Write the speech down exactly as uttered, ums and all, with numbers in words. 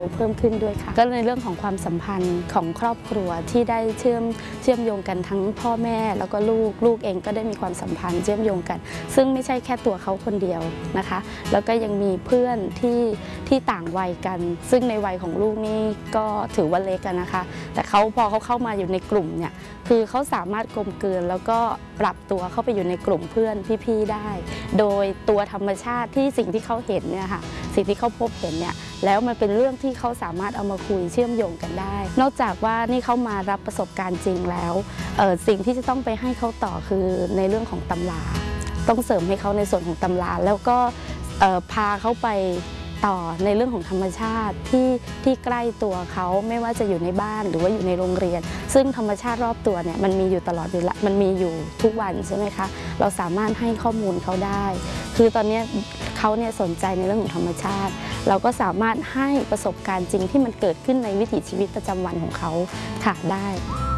เพิ่มขึ้นด้วยค่ะก็ในเรื่องของความสัมพันธ์ของครอบครัวที่ได้เชื่อมเชื่อมโยงกันทั้งพ่อแม่แล้วก็ลูกลูกเองก็ได้มีความสัมพันธ์เชื่อมโยงกันซึ่งไม่ใช่แค่ตัวเขาคนเดียวนะคะแล้วก็ยังมีเพื่อนที่ที่ต่างวัยกันซึ่งในวัยของลูกนี่ก็ถือว่าเล็กกันนะคะแต่เขาพอเขาเข้ามาอยู่ในกลุ่มเนี่ยคือเขาสามารถกลมกลืนแล้วก็ปรับตัวเข้าไปอยู่ในกลุ่มเพื่อนพี่ๆได้โดยตัวธรรมชาติที่สิ่งที่เขาเห็นเนี่ยค่ะสิ่งที่เขาพบเห็นเนี่ยแล้วมันเป็นเรื่องที่เขาสามารถเอามาคุยเชื่อมโยงกันได้นอกจากว่านี่เขามารับประสบการณ์จริงแล้วสิ่งที่จะต้องไปให้เขาต่อคือในเรื่องของตำราต้องเสริมให้เขาในส่วนของตำราแล้วก็พาเขาไปต่อในเรื่องของธรรมชาติที่ที่ใกล้ตัวเขาไม่ว่าจะอยู่ในบ้านหรือว่าอยู่ในโรงเรียนซึ่งธรรมชาติรอบตัวเนี่ยมันมีอยู่ตลอดเวลามันมีอยู่ทุกวันใช่ไหมคะเราสามารถให้ข้อมูลเขาได้คือตอนนี้เขาเนี่ยสนใจในเรื่องของธรรมชาติเราก็สามารถให้ประสบการณ์จริงที่มันเกิดขึ้นในวิถีชีวิตประจำวันของเขาค่ะได้